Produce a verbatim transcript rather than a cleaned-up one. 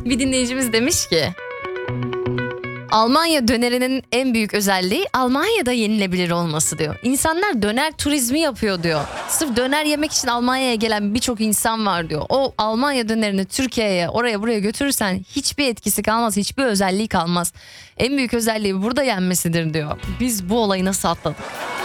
Bir dinleyicimiz demiş ki, Almanya dönerinin en büyük özelliği Almanya'da yenilebilir olması diyor. İnsanlar döner turizmi yapıyor diyor. Sırf döner yemek için Almanya'ya gelen birçok insan var diyor. O Almanya dönerini Türkiye'ye, oraya buraya götürürsen hiçbir etkisi kalmaz, hiçbir özelliği kalmaz. En büyük özelliği burada yenmesidir diyor. Biz bu olayı nasıl atladık?